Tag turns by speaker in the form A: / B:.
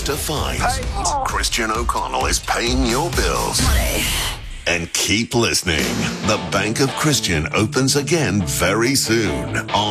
A: to fight. Christian O'Connell is paying your bills. And keep listening. The Bank of Christian opens again very soon on